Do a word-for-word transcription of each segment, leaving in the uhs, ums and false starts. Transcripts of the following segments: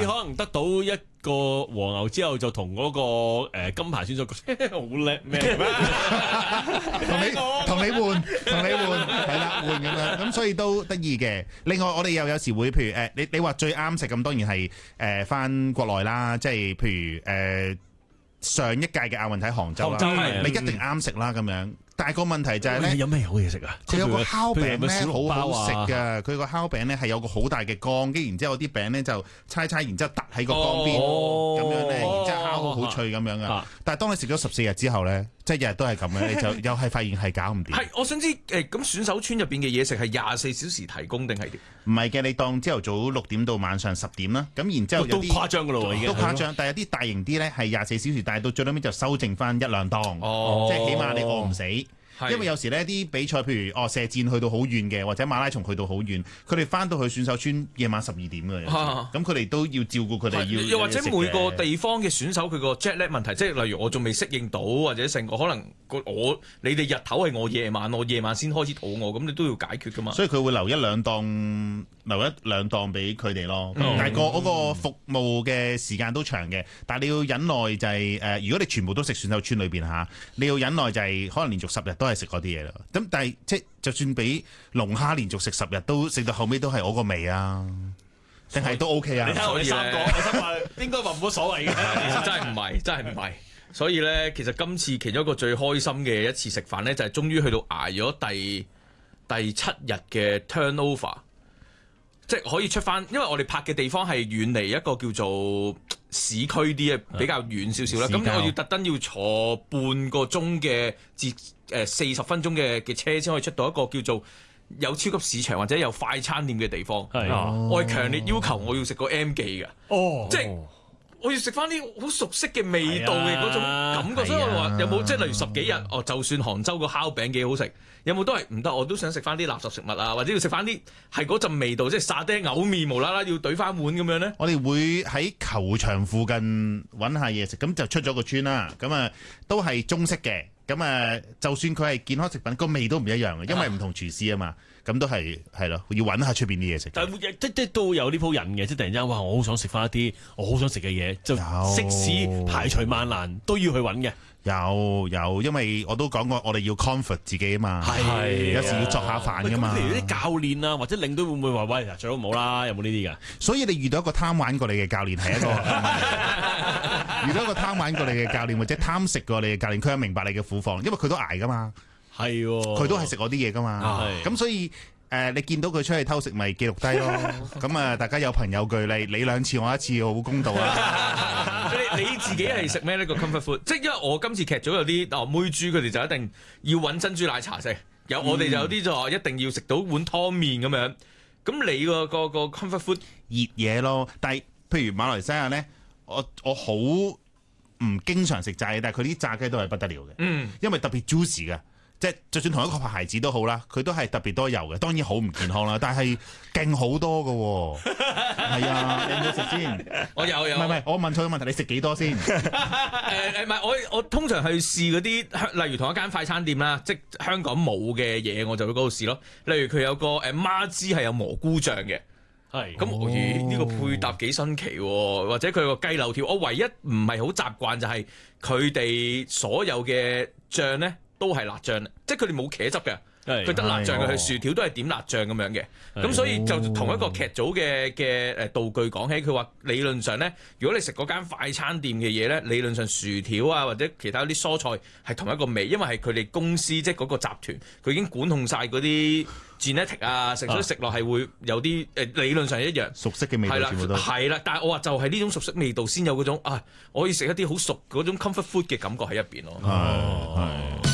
你可能得到一個黃牛之後，就同嗰個誒金牌選手講好叻咩？ 同你同你換同你換係啦，換咁樣，咁所以都得意嘅。另外我哋又有時會譬如誒，你你話最啱食咁，當然係誒翻國內啦，即係譬如誒、呃、上一屆嘅亞運喺杭州啦， 杭州你一定啱食啦咁樣。但係個問題就係咧， 有咩好嘢食啊？ 佢有個烤餅咧小籠包啊好好食㗎，佢個烤餅咧係有個好大嘅缸，跟住然之後啲餅咧就猜猜，然之後突喺個缸邊咁、 哦、 樣咧，然之後烤好好脆咁樣噶。啊、但係當你食咗十四日之後咧，即係日日都係咁嘅，你就又係發現係搞唔掂。 係，我想知誒，咁選手村入邊嘅嘢食係廿四小時提供定係點？ 唔係嘅，你當朝頭早六點到晚上十點啦，咁然之後有啲都誇張㗎咯喎，已經都誇張。但係有啲大型啲咧係廿四小時，但係到最尾就收剩翻一兩檔， 哦、 即係起碼你餓唔死。 是因為有時呢啲比賽，譬如哦射箭去到好遠嘅，或者馬拉松去到好遠，佢哋翻到去選手村夜晚十二點嘅，咁佢哋都要照顧佢哋要。 又或者每個地方嘅選手佢個 jet lag 問題，即係例如我仲未適應到，或者成個可能我你哋日頭係我夜晚，我夜晚先開始肚餓，咁你都要解決噶嘛。 所以佢會留一兩檔，留一兩檔俾佢哋咯。嗯、但係個嗰個服務嘅時間都長嘅，但係你要忍耐就係、是、誒、呃，如果你全部都食選手村裏邊嚇，你要忍耐就係、是、可能連續十日都係食嗰啲嘢啦。咁但係即係就算俾龍蝦連續食十日都食到後尾都係我個味啊，定係都 OK 啊？ 你睇我哋三個，我心話應該話冇乜所謂嘅。 其實真係唔係，真係唔係。所以咧，其實今次其中一個最開心嘅一次食飯咧，就係終於去到捱咗第第七日嘅 turnover， 即係可以出翻。因為我哋拍嘅地方係遠離一個叫做市區啲嘅，比較遠少少啦。咁我要特登要坐半個鐘嘅至誒四十分鐘嘅嘅車先可以出到一個叫做有超級市場或者有快餐店嘅地方。 係、 哦、我係強烈要求我要食個 M 記嘅。 哦， 即係。我要食翻啲好熟悉嘅味道嘅嗰種感覺， 啊、 所以我話有冇即係例如十幾日哦，就算杭州個烤餅幾好食，有冇都係唔得？我都想食翻啲垃圾食物啊，或者要食翻啲係嗰陣味道，即係沙爹牛麵無啦啦要懟翻碗咁樣咧。 我哋會喺球場附近揾下嘢食，咁就出咗個村啦。咁啊都係中式嘅，咁啊就算佢係健康食品，個味都唔一樣嘅，因為唔同廚師啊嘛。咁都係係咯，要揾下出邊啲嘢食。 但係即即都有呢鋪人嘅，即係突然之間，哇！我好想食翻一啲我好想食嘅嘢，就即使排除萬難都要去揾嘅。 有有，因為我都講過，我哋要 comfort 自己啊嘛。係，有時要作下飯噶嘛。 譬如啲教練啊，或者領隊會唔會話喂，最好唔好啦？有冇呢啲㗎？ 所以你遇到一個貪玩過你嘅教練係一個，遇到一個貪玩過你嘅教練或者貪食過你嘅教練，佢係明白你嘅苦況，因為佢都捱噶嘛。 係喎， 佢都係食我啲嘢噶嘛，咁所以誒、呃，你見到佢出去偷食，咪記錄低咯。咁啊，大家有憑有據，你你兩次我一次，好公道啊！ 你你自己係食咩呢個 comfort food？即係因為我今次劇組有啲哦妹豬，佢哋就一定要揾珍珠奶茶食，有、嗯、我哋就有啲就話一定要食到碗湯麵咁樣。咁你個個個 comfort food 熱嘢咯，但係譬如馬來西亞咧，我我好唔經常食炸雞，但係佢啲炸雞都係不得了嘅，嗯，因為特別 juicy 嘅。即係就算同一個牌子都好啦，佢都係特別多油嘅，當然好唔健康啦，但係勁好多㗎喎。係啊，你有冇食先？ 我有有。唔係唔係，我問錯咗問題，你食幾多先？ 誒誒唔係，我我通常去試嗰啲，例如同一間快餐店啦，即係香港冇嘅嘢，我就去嗰度試咯。例如佢有個誒孖枝係有蘑菇醬嘅。係咁，咦？呢個配搭幾新奇喎，或者佢個雞柳條，我唯一唔係好習慣就係佢哋所有嘅醬咧。都係辣醬，即係佢哋冇茄汁嘅，佢得辣醬嘅，佢薯條都係點辣醬咁樣嘅。咁所以就同一個劇組嘅嘅誒道具講起，佢話理論上咧，如果你食嗰間快餐店嘅嘢咧，理論上薯條啊或者其他啲蔬菜係同一個味，因為係佢哋公司即係嗰個集團，佢已經管控晒嗰啲 genetic 啊，食咗食落係會有啲誒理論上一樣熟悉嘅味道全部都係啦。但係我話就係呢種熟悉味道先有嗰種啊，我可以食一啲好熟嗰種 comfort food 嘅感覺喺入邊咯。 係。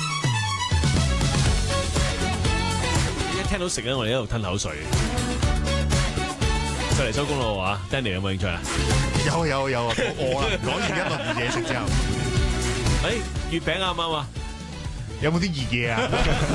聽到食咧，我哋喺度吞口水。就嚟收工咯喎 ，Danny 有冇興趣啊？ 有有有啊！我啦，講完一輪嘢食之後， 誒月餅啱唔啱啊？ 有冇啲熱嘢啊？